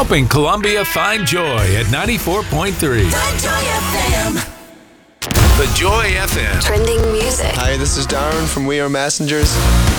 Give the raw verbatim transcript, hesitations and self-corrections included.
helping Columbia find joy at ninety-four point three. The Joy F M. The Joy F M. Trending music. Hi, this is Darren from We Are Messengers.